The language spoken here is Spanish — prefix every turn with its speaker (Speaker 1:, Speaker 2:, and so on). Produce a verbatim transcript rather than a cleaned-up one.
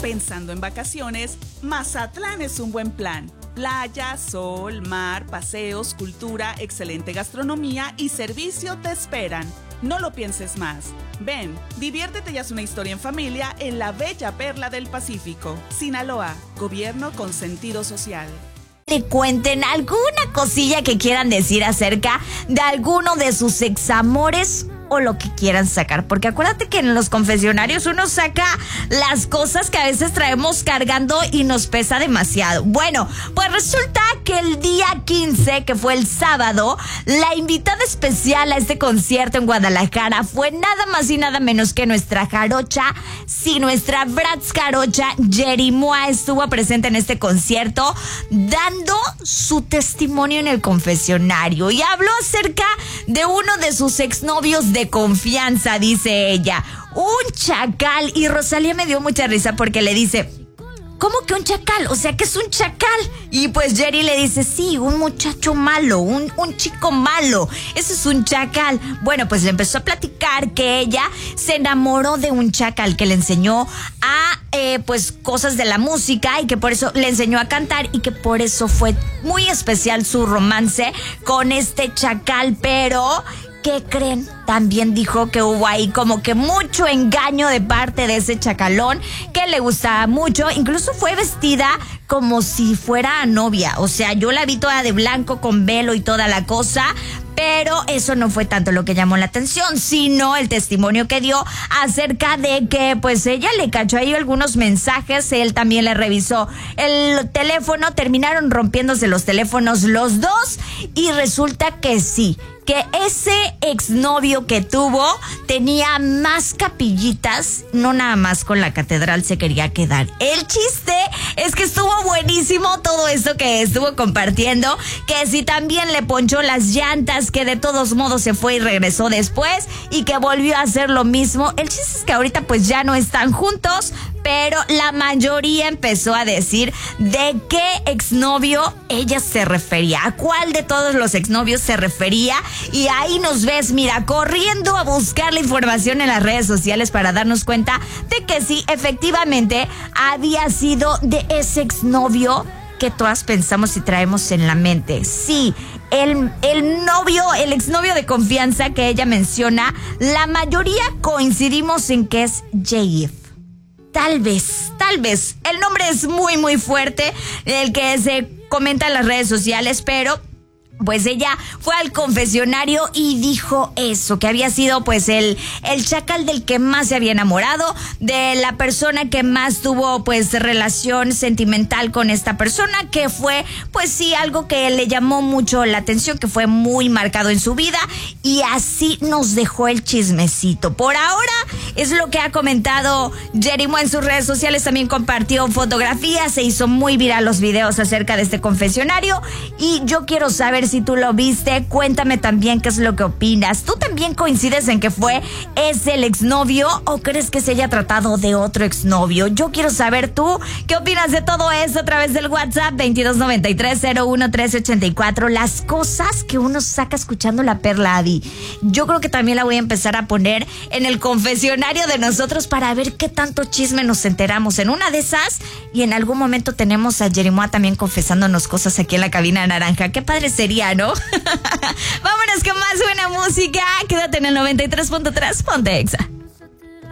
Speaker 1: Pensando en vacaciones, Mazatlán es un buen plan. Playa, sol, mar, paseos, cultura, excelente gastronomía y servicio te esperan. No lo pienses más. Ven, diviértete y haz una historia en familia en la bella perla del Pacífico. Sinaloa, gobierno con sentido social.
Speaker 2: Te cuenten alguna cosilla que quieran decir acerca de alguno de sus examores o lo que quieran sacar, porque acuérdate que en los confesionarios uno saca las cosas que a veces traemos cargando y nos pesa demasiado. Bueno, pues resulta que el día quince, que fue el sábado, la invitada especial a este concierto en Guadalajara fue nada más y nada menos que nuestra jarocha, sí, nuestra Bratz jarocha, Yerimoa, estuvo presente en este concierto dando su testimonio en el confesionario y habló acerca de uno de sus exnovios de confianza, dice ella, un chacal. Y Rosalía me dio mucha risa porque le dice, ¿cómo que un chacal? O sea, ¿qué es un chacal? Y pues Jerry le dice, sí, un muchacho malo, un, un chico malo, ese es un chacal. Bueno, pues le empezó a platicar que ella se enamoró de un chacal que le enseñó a, eh, pues, cosas de la música y que por eso le enseñó a cantar y que por eso fue muy especial su romance con este chacal, pero... ¿qué creen? También dijo que hubo ahí como que mucho engaño de parte de ese chacalón que le gustaba mucho. Incluso fue vestida como si fuera novia. O sea, yo la vi toda de blanco con velo y toda la cosa. Pero eso no fue tanto lo que llamó la atención, sino el testimonio que dio acerca de que pues ella le cachó ahí algunos mensajes, él también le revisó el teléfono, terminaron rompiéndose los teléfonos los dos y resulta que sí, que ese exnovio que tuvo tenía más capillitas, no nada más con la catedral se quería quedar. El chiste es que estuvo buenísimo todo esto que estuvo compartiendo, que si también le ponchó las llantas, que de todos modos se fue y regresó después y que volvió a hacer lo mismo. El chiste es que ahorita pues ya no están juntos, pero la mayoría empezó a decir de qué exnovio ella se refería, a cuál de todos los exnovios se refería. Y ahí nos ves, mira, corriendo a buscar la información en las redes sociales para darnos cuenta de que sí, efectivamente, había sido de ese exnovio que todas pensamos y traemos en la mente. Sí, el, el novio, el exnovio de confianza que ella menciona, la mayoría coincidimos en que es Jair. Tal vez, tal vez. El nombre es muy, muy fuerte, el que se comenta en las redes sociales, pero... pues ella fue al confesionario y dijo eso, que había sido pues el, el chacal del que más se había enamorado, de la persona que más tuvo pues relación sentimental con esta persona, que fue pues sí algo que le llamó mucho la atención, que fue muy marcado en su vida y así nos dejó el chismecito. Por ahora es lo que ha comentado Yerimoa en sus redes sociales, también compartió fotografías, se hizo muy viral los videos acerca de este confesionario y yo quiero saber si tú lo viste, cuéntame también qué es lo que opinas. ¿Tú también coincides en que fue ese el exnovio o crees que se haya tratado de otro exnovio? Yo quiero saber tú qué opinas de todo eso a través del WhatsApp veintidós noventa y tres cero uno trece ochenta y cuatro. Las cosas que uno saca escuchando la perla, Adi. Yo creo que también la voy a empezar a poner en el confesionario de nosotros para ver qué tanto chisme nos enteramos en una de esas y en algún momento tenemos a Yerimoa también confesándonos cosas aquí en la cabina naranja. Qué padre sería, ¿no? Vámonos con más buena música. Quédate en el noventa y tres punto tres, ponte Exa.